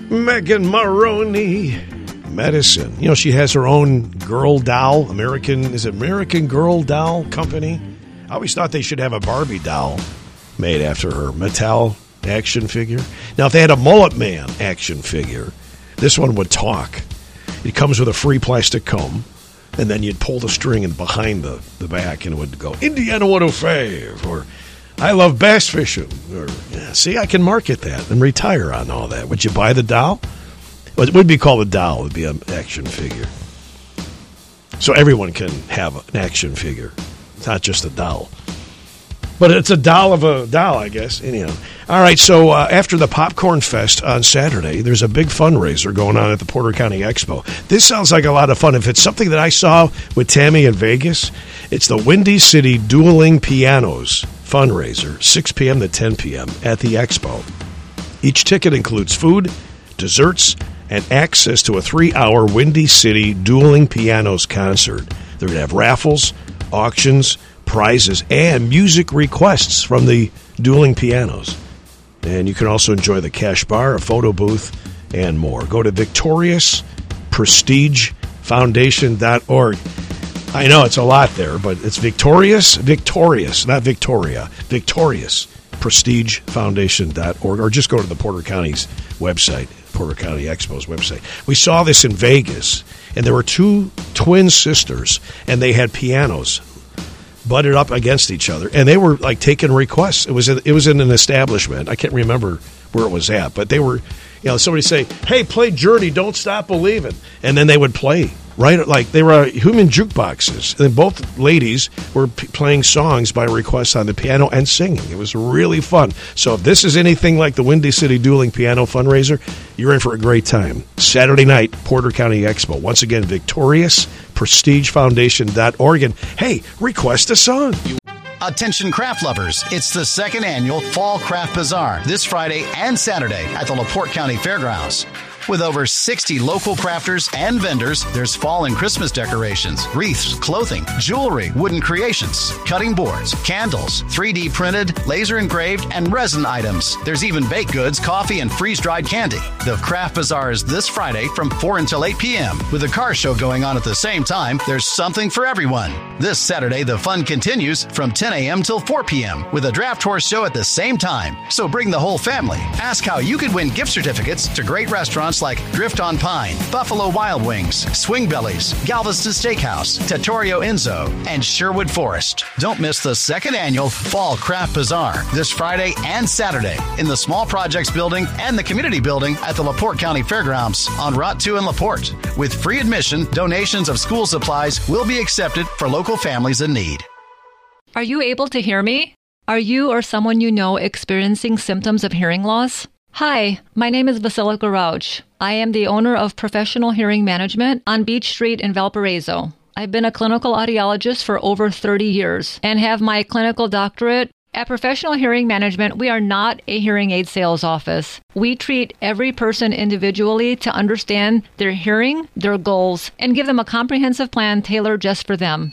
Megan Maroney. Medicine. You know, she has her own girl doll. American Girl Doll Company? I always thought they should have a Barbie doll made after her. Mattel action figure. Now, if they had a Mullet Man action figure, this one would talk. It comes with a free plastic comb, and then you'd pull the string and behind the back, and it would go, Indiana 105, or I love bass fishing. Or, yeah, see, I can market that and retire on all that. Would you buy the doll? Well, it would be called a doll. It would be an action figure. So everyone can have an action figure. It's not just a doll. But it's a doll of a doll, I guess. Anyhow. All right, so after the Popcorn Fest on Saturday, there's a big fundraiser going on at the Porter County Expo. This sounds like a lot of fun. If it's something that I saw with Tammy in Vegas, it's the Windy City Dueling Pianos fundraiser, 6 p.m. to 10 p.m. at the Expo. Each ticket includes food, desserts, and access to a 3-hour Windy City Dueling Pianos concert. They're going to have raffles, auctions, prizes, and music requests from the dueling pianos. And you can also enjoy the cash bar, a photo booth, and more. Go to victoriousfoundation.org. I know it's a lot there, but it's victorious, not Victoria, victoriousprestigefoundation.org, or just go to the Porter County's website, Porter County Expo's website. We saw this in Vegas, and there were two twin sisters, and they had pianos butted up against each other, and they were like taking requests. It was in an establishment. I can't remember where it was at, but they were, somebody say, "Hey, play Journey, Don't Stop Believing," and then they would play. Right, like they were human jukeboxes. And both ladies were playing songs by request on the piano and singing. It was really fun. So if this is anything like the Windy City Dueling Piano fundraiser, you're in for a great time. Saturday night, Porter County Expo. Once again, victoriousprestigefoundation.org. And hey, request a song. Attention craft lovers, it's the second annual Fall Craft Bazaar this Friday and Saturday at the LaPorte County Fairgrounds. With over 60 local crafters and vendors, there's fall and Christmas decorations, wreaths, clothing, jewelry, wooden creations, cutting boards, candles, 3D printed, laser engraved, and resin items. There's even baked goods, coffee, and freeze-dried candy. The Craft Bazaar is this Friday from 4 until 8 p.m. With a car show going on at the same time, there's something for everyone. This Saturday, the fun continues from 10 a.m. till 4 p.m. with a draft horse show at the same time. So bring the whole family. Ask how you could win gift certificates to great restaurants like Drift on Pine, Buffalo Wild Wings, Swing Bellies, Galveston Steakhouse, Trattoria Enzo, and Sherwood Forest. Don't miss the second annual Fall Craft Bazaar this Friday and Saturday in the Small Projects Building and the Community Building at the LaPorte County Fairgrounds on Route 2 in LaPorte. With free admission, donations of school supplies will be accepted for local families in need. Are you able to hear me? Are you or someone you know experiencing symptoms of hearing loss? Hi, my name is Vasilika Rauch. I am the owner of Professional Hearing Management on Beach Street in Valparaiso. I've been a clinical audiologist for over 30 years and have my clinical doctorate. At Professional Hearing Management, we are not a hearing aid sales office. We treat every person individually to understand their hearing, their goals, and give them a comprehensive plan tailored just for them.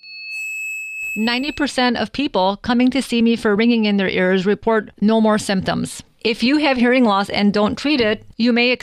90% of people coming to see me for ringing in their ears report no more symptoms. If you have hearing loss and don't treat it, you may